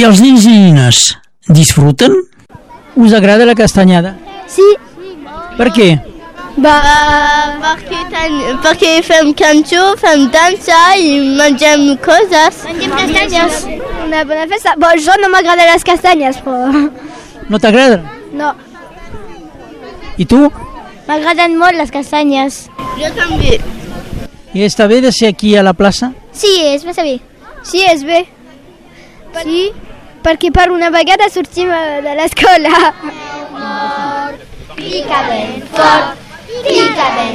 I els nens i nines disfruten? Us agrada la castanyada? Sí. Per què? Perquè fem cançó, fem dansa i mengem coses. Mengem castanyes. Una bona festa. Bon, jo no m'agraden les castanyes, però... No t'agrada? No. I tu? M'agraden molt les castanyes. Jo també. I està bé de ser aquí a la plaça? Sí, és massa bé. Sí, és bé. Sí, perquè per una vegada sortim de l'escola. Pica ben fort, pica ben